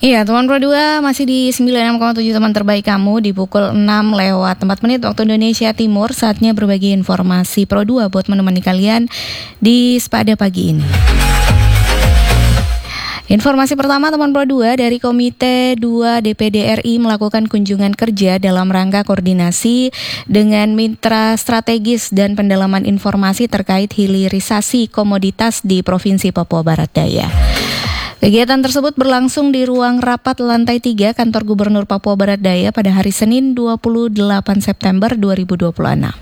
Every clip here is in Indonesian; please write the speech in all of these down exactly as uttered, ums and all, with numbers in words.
Iya, teman Pro dua masih di sembilan puluh enam koma tujuh teman terbaik kamu di pukul enam lewat empat menit waktu Indonesia Timur. Saatnya berbagi informasi Pro dua buat menemani kalian di pada pagi ini. Informasi pertama teman Pro dua dari Komite dua D P D R I melakukan kunjungan kerja dalam rangka koordinasi dengan mitra strategis dan pendalaman informasi terkait hilirisasi komoditas di Provinsi Papua Barat Daya. Kegiatan tersebut berlangsung di ruang rapat lantai tiga Kantor Gubernur Papua Barat Daya pada hari Senin dua puluh delapan September dua ribu dua puluh enam.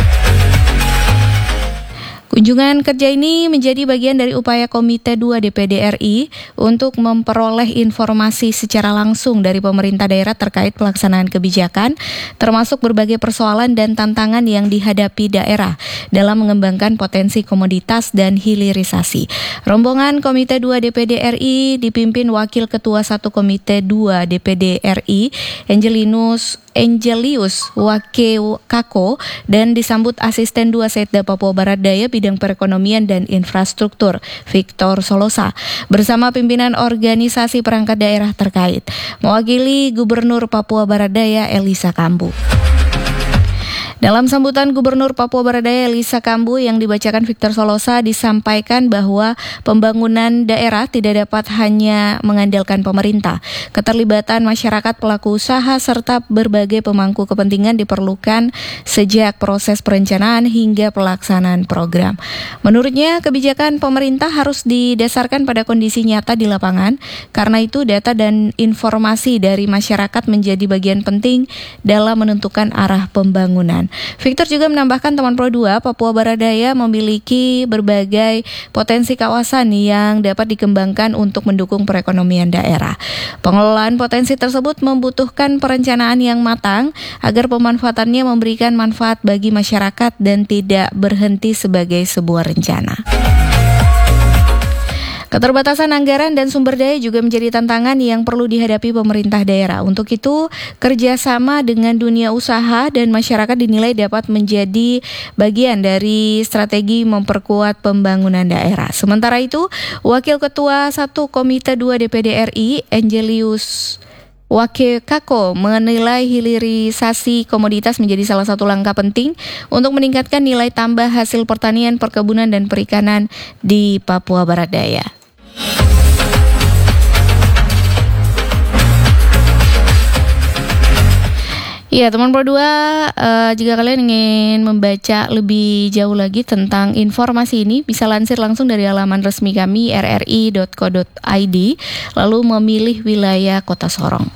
Kunjungan kerja ini menjadi bagian dari upaya Komite dua D P D R I untuk memperoleh informasi secara langsung dari pemerintah daerah terkait pelaksanaan kebijakan, termasuk berbagai persoalan dan tantangan yang dihadapi daerah dalam mengembangkan potensi komoditas dan hilirisasi. Rombongan Komite dua D P D R I dipimpin Wakil Ketua satu Komite dua D P D R I, Angelinus Angelius Wake Kako, dan disambut Asisten dua Setda Papua Barat Daya Bidang Perekonomian dan Infrastruktur, Victor Solosa, bersama pimpinan organisasi perangkat daerah terkait, mewakili Gubernur Papua Barat Daya Elisa Kambu. Dalam sambutan Gubernur Papua Barat Daya Elisa Kambu yang dibacakan Victor Solosa, disampaikan bahwa pembangunan daerah tidak dapat hanya mengandalkan pemerintah. Keterlibatan masyarakat, pelaku usaha, serta berbagai pemangku kepentingan diperlukan sejak proses perencanaan hingga pelaksanaan program. Menurutnya, kebijakan pemerintah harus didasarkan pada kondisi nyata di lapangan. Karena itu, data dan informasi dari masyarakat menjadi bagian penting dalam menentukan arah pembangunan. Victor juga menambahkan teman Pro dua, Papua Barat Daya memiliki berbagai potensi kawasan yang dapat dikembangkan untuk mendukung perekonomian daerah. Pengelolaan potensi tersebut membutuhkan perencanaan yang matang agar pemanfaatannya memberikan manfaat bagi masyarakat dan tidak berhenti sebagai sebuah rencana. Keterbatasan anggaran dan sumber daya juga menjadi tantangan yang perlu dihadapi pemerintah daerah. Untuk itu, kerjasama dengan dunia usaha dan masyarakat dinilai dapat menjadi bagian dari strategi memperkuat pembangunan daerah. Sementara itu, Wakil Ketua satu Komite dua D P D R I, Angelius Wake Kako, menilai hilirisasi komoditas menjadi salah satu langkah penting untuk meningkatkan nilai tambah hasil pertanian, perkebunan, dan perikanan di Papua Barat Daya. Ya, teman Pro dua, uh, jika kalian ingin membaca lebih jauh lagi tentang informasi ini, bisa lansir langsung dari halaman resmi kami r r i dot co dot i d, lalu memilih wilayah Kota Sorong.